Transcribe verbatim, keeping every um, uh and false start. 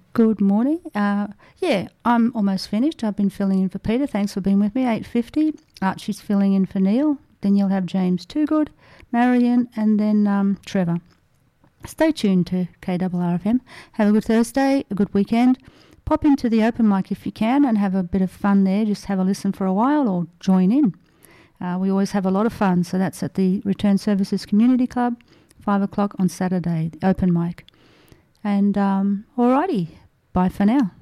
Good morning. Uh, yeah, I'm almost finished. I've been filling in for Peter. Thanks for being with me. eight fifty. Archie's filling in for Neil. Then you'll have James Toogood, Marion, and then um, Trevor. Stay tuned to K R R F M. Have a good Thursday, a good weekend. Pop into the open mic if you can and have a bit of fun there. Just have a listen for a while or join in. Uh, we always have a lot of fun. So that's at the Return Services Community Club, five o'clock on Saturday, the open mic. And um, alrighty, bye for now.